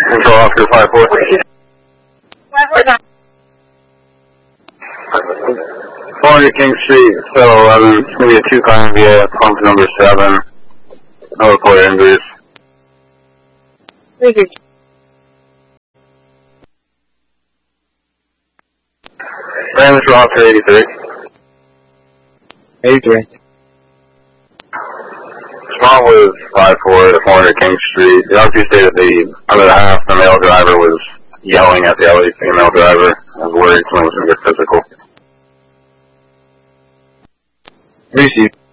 Control Oscar 5-4. 400 King Street, cell 11. It's going to be a 2-car via pump number 7. No reported injuries. Ramage for Oscar 83. 83. Small was 5-4 at 400 King Street. The RP stated the other half, the male driver, was yelling at the LA female driver. I was worried someone was going to get physical. Receive.